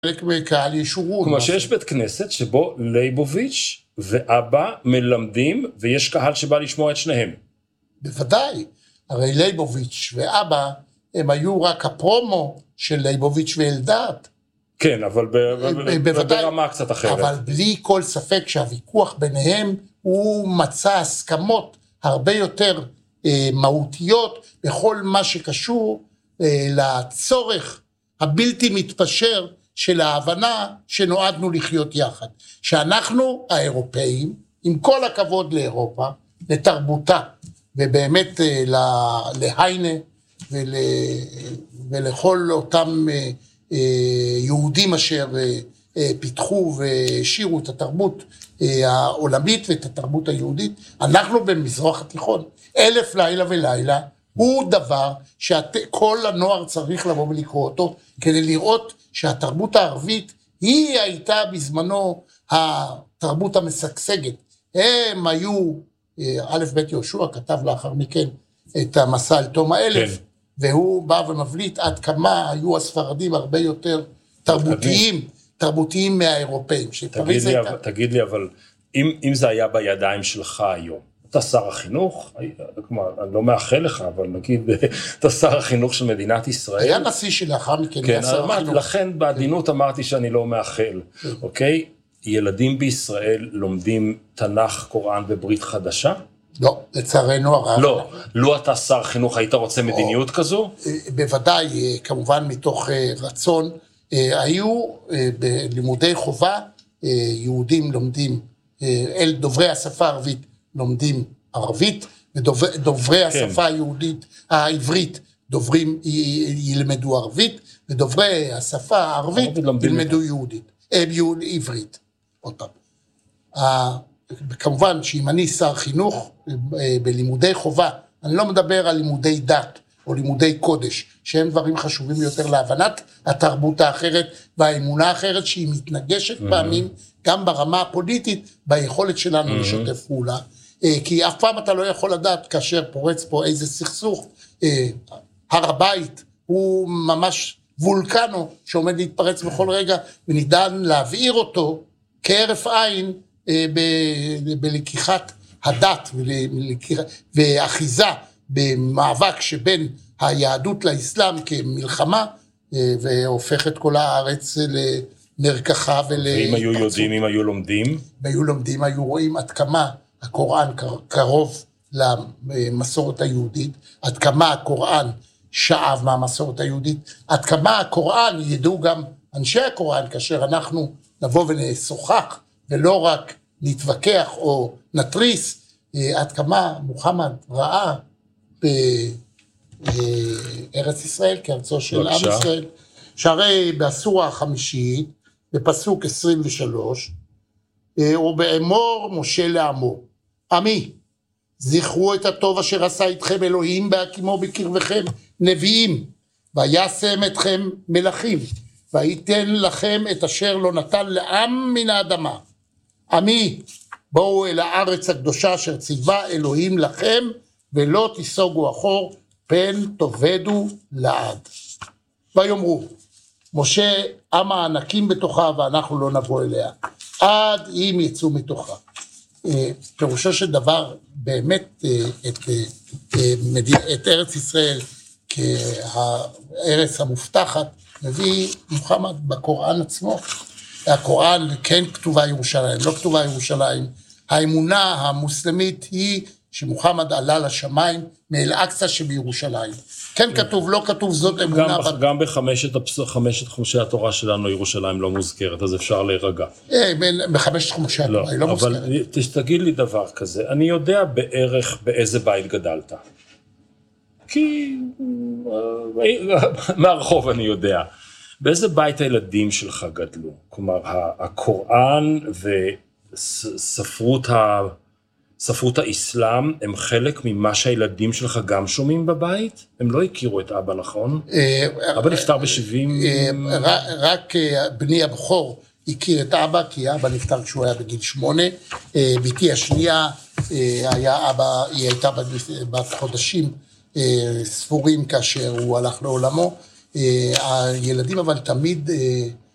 חלק מקהל ישורון. כלומר שיש בית כנסת שבו ליבוביץ' ואבא מלמדים, ויש קהל שבא לשמוע את שניהם. בוודאי, הרי ליבוביץ' ואבא הם היו רק הפרומו של ליבוביץ' ואלדד. כן, אבל ברמה קצת אחרת. אבל בלי כל ספק שהוויכוח ביניהם הוא מצא הסכמות הרבה יותר מהותיות בכל מה שקשור לצורך הבלתי מתפשר של ההבנה שנועדנו לחיות יחד. שאנחנו האירופאים, עם כל הכבוד לאירופה, לתרבותה, ובאמת להיינה ולכל אותם יהודים אשר פיתחו והשירו את התרבות העולמית ואת התרבות היהודית, אנחנו במזרח התיכון, 1000 לילה ולילה, הוא דבר שכל הנוער צריך לבוא ולקרוא אותו, כדי לראות שהתרבות הערבית היא הייתה בזמנו התרבות המשגשגת. הם היו, א' ב' יהושע כתב לאחר מכן את המסע אל תום האלף, כן. והוא בא ומבליט עד כמה היו הספרדים הרבה יותר תרבותיים מהאירופאים. תגיד לי, אבל אם זה היה בידיים שלך היום, אתה שר החינוך, כלומר, אני לא מאחל לך, אבל נגיד, אתה שר החינוך של מדינת ישראל. היה נשיא שלאחר מכן, כן, לכן בעדינות אמרתי שאני לא מאחל, אוקיי? ילדים בישראל לומדים תנ"ך, קוראן וברית חדשה? לא, לצערנו הרב. לא אתה שר חינוך, היית רוצה מדיניות כזו? בוודאי, כמובן מתוך רצון, היו בלימודי חובה, יהודים לומדים, דוברי השפה הערבית לומדים ערבית, ודוברי השפה היהודית, העברית, ילמדו ערבית, ודוברי השפה הערבית ילמדו עברית. עוד פעם. כמובן שאם אני שר חינוך בלימודי חובה, אני לא מדבר על לימודי דת או לימודי קודש, שהם דברים חשובים יותר להבנת התרבות האחרת והאמונה האחרת, שהיא מתנגשת פעמים גם ברמה הפוליטית, ביכולת שלנו לשתף פעולה, כי אף פעם אתה לא יכול לדעת כאשר פורץ פה איזה סכסוך, הר הבית הוא ממש וולקנו שעומד להתפרץ בכל רגע, וניתן להבעיר אותו כהרף עין בלקיחת הדת ואחיזה במאבק שבין היהדות לאסלאם כמלחמה, והופך את כל הארץ למרקחה ואם היו יודעים, אם היו לומדים? היו לומדים, היו רואים עד כמה הקוראן קרוב למסורת היהודית, עד כמה הקוראן שאב מהמסורת היהודית, עד כמה הקוראן, ידעו גם אנשי הקוראן, כאשר אנחנו נבוא ונשוחח, ולא רק נתווכח או נטריס, עד כמה מוחמד ראה בארץ ישראל, כארצו של עם ישראל, שהרי בסורה החמישית, בפסוק 23, ובאמור משה לעמו, עמי, זכרו את הטוב אשר עשה איתכם אלוהים בהקימו בקרבכם נביאים, וישם אתכם מלכים, ויתן לכם את אשר לא נתן לעם מן האדמה. עמי, בואו אל הארץ הקדושה אשר ציווה אלוהים לכם, ולא תיסוגו אחור, פן תאבדו לעד. ויאמרו, משה עם הענקים בתוכה, ואנחנו לא נבוא אליה, עד אם יצאו מתוכה. פירושו של דבר, באמת את ארץ ישראל כהארץ המובטחת, מביא מוחמד בקוראן עצמו. הקוראן כן כתובה ירושלים, לא כתובה ירושלים. האמונה המוסלמית היא שמוחמד עלה לשמיים מאל-אקצא שבירושלים. כן כתוב, לא כתוב, זאת אמונה. גם בחמשת חומשי התורה שלנו ירושלים לא מוזכרת, אז אפשר להירגע. בחמשת חומשי התורה היא לא מוזכרת. אבל תגיד לי דבר כזה, אני יודע בערך באיזה בית גדלת. כי מהרחוב אני יודע. באיזה בית הילדים שלך גדלו? כלומר, הקוראן וספרות האסלאם הם חלק ממה שהילדים שלך גם שומעים בבית? הם לא הכירו את אבא, נכון? אבא נפטר ב-70... רק בני הבכור הכיר את אבא, כי אבא נפטר כשהוא היה בגיל 8. ביתי השנייה היא הייתה בת חודשים ספורים כאשר הוא הלך לעולמו. הילדים אבל תמיד